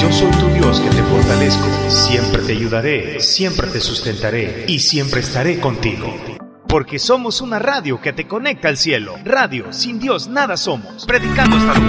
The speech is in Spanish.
Yo soy tu Dios que te fortalezco, siempre te ayudaré, siempre te sustentaré y siempre estaré contigo. Porque somos una radio que te conecta al cielo. Radio, sin Dios nada somos. Predicando hasta